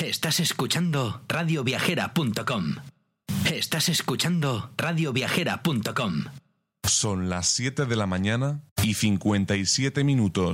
Estás escuchando radioviajera.com. Estás escuchando radioviajera.com. Son las 7 de la mañana y 57 minutos.